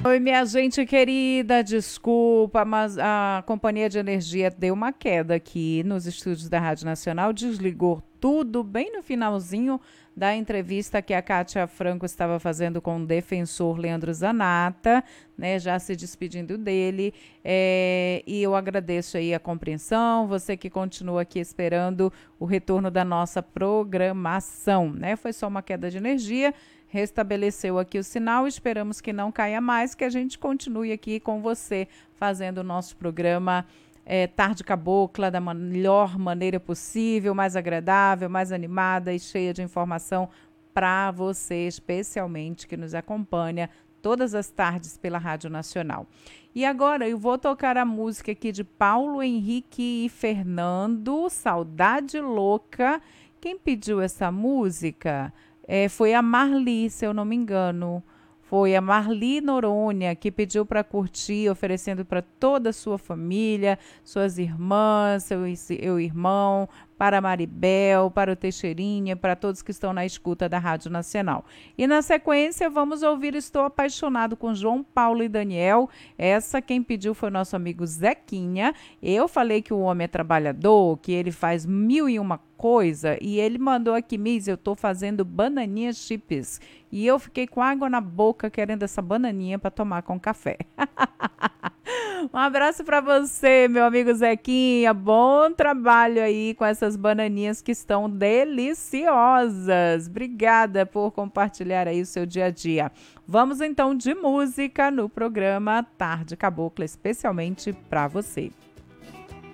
Oi, minha gente querida, desculpa, mas a companhia de energia deu uma queda aqui nos estúdios da Rádio Nacional, desligou tudo bem no finalzinho da entrevista que a Kátia Franco estava fazendo com o defensor Leandro Zanata, né, já se despedindo dele, e eu agradeço aí a compreensão, você que continua aqui esperando o retorno da nossa programação, né, foi só uma queda de energia, restabeleceu aqui o sinal, esperamos que não caia mais, que a gente continue aqui com você, fazendo o nosso programa Tarde Cabocla da melhor maneira possível, mais agradável, mais animada e cheia de informação para você, especialmente que nos acompanha todas as tardes pela Rádio Nacional. E agora eu vou tocar a música aqui de Paulo Henrique e Fernando, Saudade Louca. Quem pediu essa música foi a Marli, se eu não me engano. Foi a Marli Noronha que pediu para curtir, oferecendo para toda a sua família, suas irmãs, seu irmão, para a Maribel, para o Teixeirinha, para todos que estão na escuta da Rádio Nacional. E na sequência vamos ouvir Estou Apaixonado com João Paulo e Daniel. Essa quem pediu foi o nosso amigo Zequinha. Eu falei que o homem é trabalhador, que ele faz 1001 coisa e ele mandou aqui, Miss, eu tô fazendo bananinha chips. E eu fiquei com água na boca querendo essa bananinha para tomar com café. Um abraço para você, meu amigo Zequinha. Bom trabalho aí com essas bananinhas que estão deliciosas. Obrigada por compartilhar aí o seu dia a dia. Vamos então de música no programa Tarde Cabocla, especialmente para você.